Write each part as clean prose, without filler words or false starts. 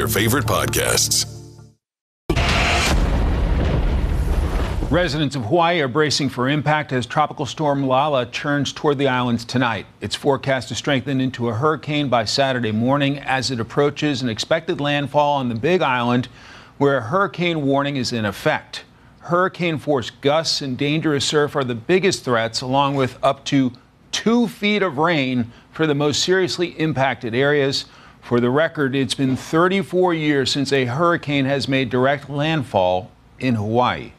your favorite podcasts. Residents of Hawaii are bracing for impact as Tropical Storm Lala churns toward the islands tonight. It's forecast to strengthen into a hurricane by Saturday morning as it approaches an expected landfall on the Big Island, where a hurricane warning is in effect. Hurricane-force gusts and dangerous surf are the biggest threats, along with up to 2 feet of rain for the most seriously impacted areas. For the record, it's been 34 years since a hurricane has made direct landfall in Hawaii.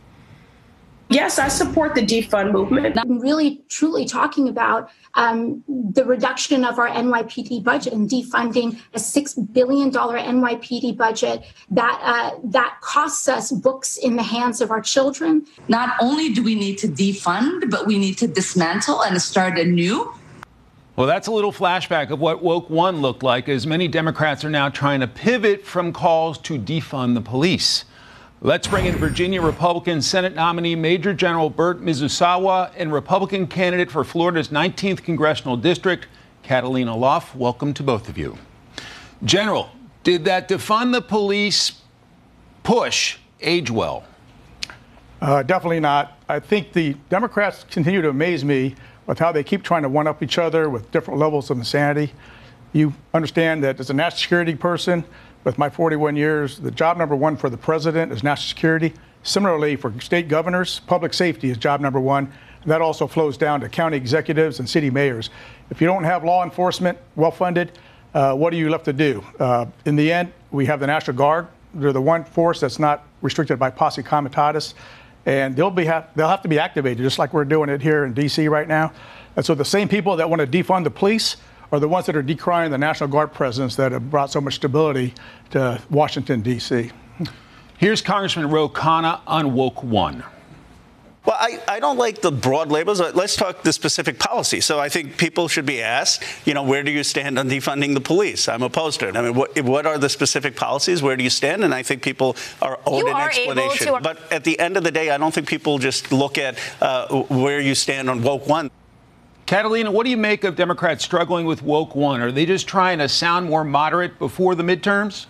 Yes, I support the defund movement. I'm really, truly talking about the reduction of our NYPD budget and defunding a $6 billion NYPD budget that costs us books in the hands of our children. Not only do we need to defund, but we need to dismantle and start anew. Well, that's a little flashback of what Woke One looked like, as many Democrats are now trying to pivot from calls to defund the police. Let's bring in Virginia Republican Senate nominee Major General Burt Mizusawa and Republican candidate for Florida's 19th Congressional District, Catalina Luff. Welcome to both of you. General, did that defund the police push age well? Definitely not. I think the Democrats continue to amaze me with how they keep trying to one-up each other with different levels of insanity. You understand that as a national security person, with my 41 years, the job number one for the president is national security. Similarly, for state governors, public safety is job number one. And that also flows down to county executives and city mayors. If you don't have law enforcement well-funded, what are you left to do? In the end, we have the National Guard. They're the one force that's not restricted by posse comitatus. And they'll have to be activated, just like we're doing it here in D.C. right now. And so the same people that want to defund the police are the ones that are decrying the National Guard presence that have brought so much stability to Washington, D.C. Here's Congressman Ro Khanna on Woke One. Well, I don't like the broad labels. Let's talk the specific policy. So I think people should be asked, where do you stand on defunding the police? I'm opposed to it. I mean, what are the specific policies? Where do you stand? And I think people are owed an explanation. But at the end of the day, I don't think people just look at where you stand on Woke One. Catalina, what do you make of Democrats struggling with Woke One? Are they just trying to sound more moderate before the midterms?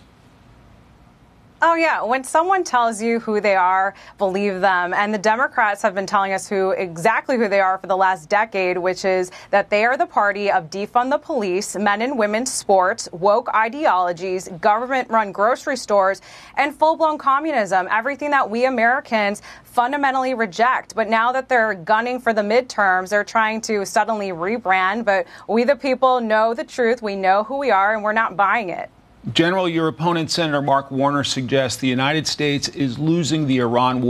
Oh, yeah. When someone tells you who they are, believe them. And the Democrats have been telling us exactly who they are for the last decade, which is that they are the party of defund the police, men and women's sports, woke ideologies, government-run grocery stores, and full-blown communism, everything that we Americans fundamentally reject. But now that they're gunning for the midterms, they're trying to suddenly rebrand. But we, the people, know the truth. We know who we are, and we're not buying it. General, your opponent, Senator Mark Warner, suggests the United States is losing the Iran war.